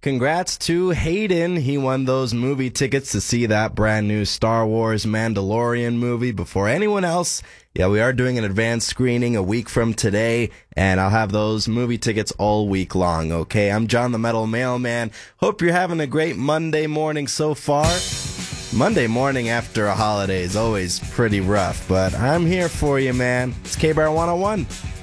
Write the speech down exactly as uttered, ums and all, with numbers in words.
Congrats to Hayden. He won those movie tickets to see that brand new Star Wars Mandalorian movie before anyone else. Yeah, we are doing an advanced screening a week from today, and I'll have those movie tickets all week long, okay? I'm John the Metal Mailman. Hope you're having a great Monday morning so far. Monday morning after a holiday is always pretty rough, but I'm here for you, man. It's K-Bar one oh one.